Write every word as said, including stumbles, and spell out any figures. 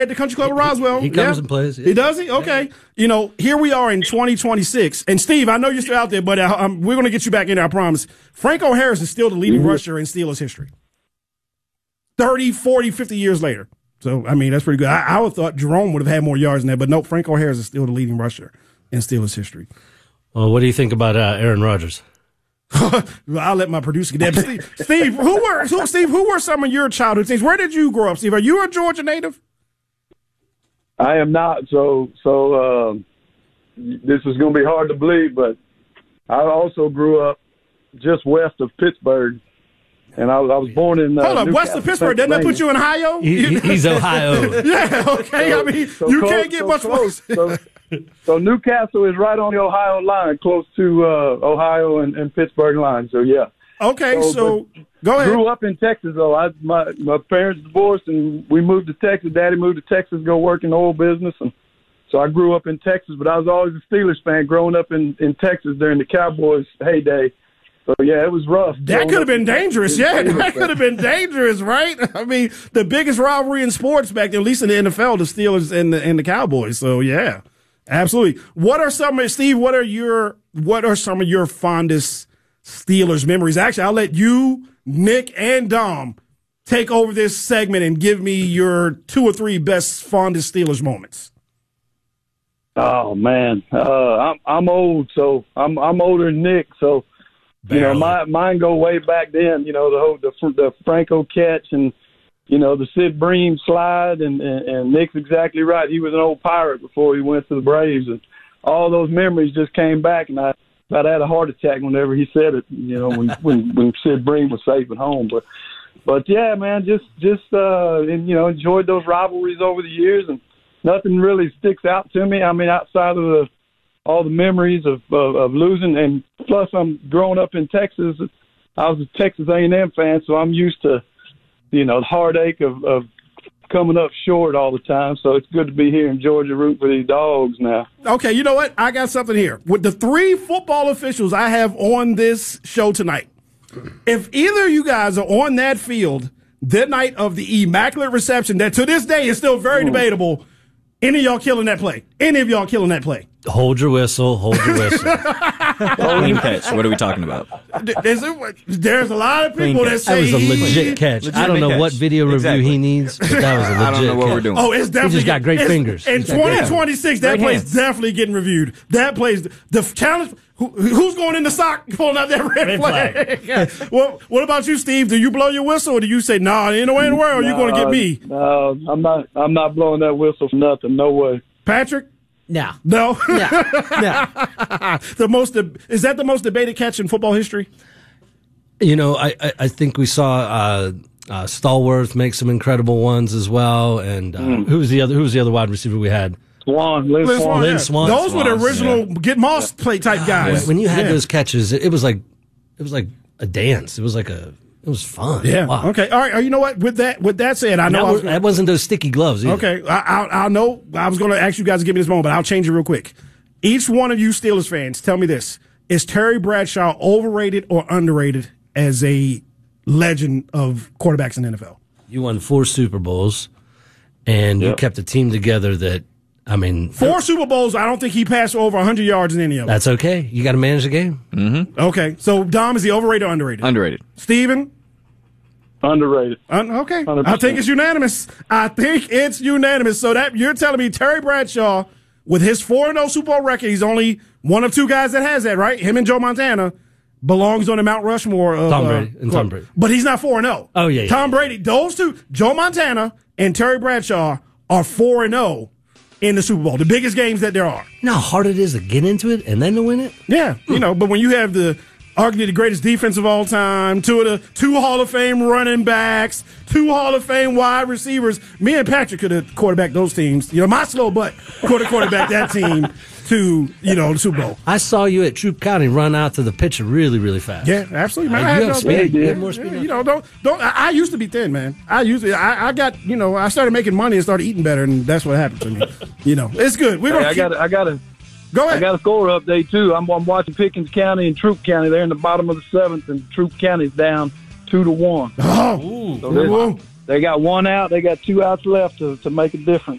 at the Country Club of Roswell. He, he comes yeah. and plays. Yeah. He does he? Okay. Yeah. You know, here we are in twenty twenty-six. And, Steve, I know you're still out there, but uh, um, we're going to get you back in there, I promise. Franco Harris is still the leading mm-hmm. rusher in Steelers history. thirty, forty, fifty years later. So, I mean, that's pretty good. I, I would have thought Jerome would have had more yards than that, but no, Franco Harris is still the leading rusher in Steelers history. Well, what do you think about uh, Aaron Rodgers? I'll let my producer get that. Steve, Steve, who were who, Steve? Who were some of your childhood things? Where did you grow up, Steve? Are you a Georgia native? I am not. So, so uh, this is going to be hard to believe, but I also grew up just west of Pittsburgh, and I, I was born in. Uh, Hold up, Newcastle, west of Pittsburgh. Doesn't that put you in Ohio? He, he's Ohio. Yeah. Okay. So, I mean, so you close, can't get so much close. closer. So, So Newcastle is right on the Ohio line, close to uh, Ohio and, and Pittsburgh line. So yeah. Okay, so, so go ahead. Grew up in Texas though. I my my parents divorced and we moved to Texas. Daddy moved to Texas to go work in the oil business, and so I grew up in Texas. But I was always a Steelers fan, growing up in, in Texas during the Cowboys heyday. So yeah, it was rough. That could have been dangerous. Yeah, that could have been dangerous, right? I mean, the biggest rivalry in sports back then, at least in the N F L, the Steelers and the and the Cowboys. So yeah. Absolutely. What are some of Steve? What are your what are some of your fondest Steelers memories? Actually, I'll let you, Nick, and Dom take over this segment and give me your two or three best fondest Steelers moments. Oh man, uh, I'm I'm old, so I'm I'm older than Nick, so you Barely. know my mine go way back then. You know the whole the the Franco catch and. You know, the Sid Bream slide, and, and, and Nick's exactly right. He was an old Pirate before he went to the Braves, and all those memories just came back, and I about had a heart attack whenever he said it, you know, when when, when Sid Bream was safe at home. But, but yeah, man, just, just uh, and, you know, enjoyed those rivalries over the years, and nothing really sticks out to me. I mean, outside of the all the memories of, of, of losing, and plus I'm growing up in Texas. I was a Texas A and M fan, so I'm used to, you know, the heartache of, of coming up short all the time. So it's good to be here in Georgia rooting for these dogs now. Okay, you know what? I got something here. With the three football officials I have on this show tonight, if either of you guys are on that field the night of the Immaculate Reception, that to this day is still very mm. debatable, any of y'all killing that play? Any of y'all killing that play? Hold your whistle. Hold your whistle. Clean catch. What are we talking about? There's a, there's a lot of people that say that was a legit catch. Legit I don't know catch. What video review exactly. he needs, but that was a legit I don't know what catch. we're doing. Oh, it's definitely. He just got great fingers. In twenty twenty-six, that play's hands. Definitely getting reviewed. That plays the challenge. Who, who's going in the sock pulling out that red, red flag? flag. Well, what about you, Steve? Do you blow your whistle, or do you say, "Nah, ain't no way in the world no, you're going to get me"? No, I'm not. I'm not blowing that whistle for nothing. No way. Patrick. No. No? No. No. The most de- is that the most debated catch in football history? You know, I, I, I think we saw uh, uh, Stallworth make some incredible ones as well. And uh, mm. who was the other? Who was the other wide receiver we had? Swan, Lynn, Lynn Swan. Lynn Swan. Those Swan. were the original yeah. get Moss play type guys. When you had yeah. those catches, it, it was like it was like a dance. It was like a. It was fun. Yeah. Wow. Okay. All right. You know what? With that, with that said, I know that, I was, that wasn't those sticky gloves either. Okay. I, I, I know. I was going to ask you guys to give me this moment, but I'll change it real quick. Each one of you Steelers fans, tell me this: is Terry Bradshaw overrated or underrated as a legend of quarterbacks in the N F L? You won four Super Bowls, and yep. you kept a team together that. I mean, four Super Bowls. I don't think he passed over one hundred yards in any of them. That's okay. You got to manage the game. Mm-hmm. Okay. So, Dom, is he overrated or underrated? Underrated. Steven? Underrated. Un- okay. one hundred percent. I think it's unanimous. I think it's unanimous. So, that you're telling me Terry Bradshaw, with his four and oh Super Bowl record, he's only one of two guys that has that, right? Him and Joe Montana belongs on the Mount Rushmore of Tom Brady. Uh, and Tom Brady. But he's not four and oh. Oh, yeah, yeah. Tom Brady. Those two, Joe Montana and Terry Bradshaw, are four and oh. in the Super Bowl, the biggest games that there are. You know how hard it is to get into it and then to win it? Yeah, you know, but when you have the arguably the greatest defense of all time, two of the two Hall of Fame running backs, two Hall of Fame wide receivers, me and Patrick could have quarterbacked those teams. You know, my slow butt could have quarterbacked that team to, you know, the Super Bowl. I saw you at Troop County run out to the pitcher really, really fast. Yeah, absolutely, man. Uh, I you had have no speed. yeah, You have more speed. Yeah, you know, don't don't. I, I used to be thin, man. I used to. I, I got, you know, I started making money and started eating better, and that's what happened to me. You know, it's good. We're hey, gonna. I got. I got a. Go ahead. I got a score update too. I'm, I'm watching Pickens County and Troop County. They're in the bottom of the seventh, and Troop County's down two to one. Oh, so they got one out. They got two outs left to, to make a difference.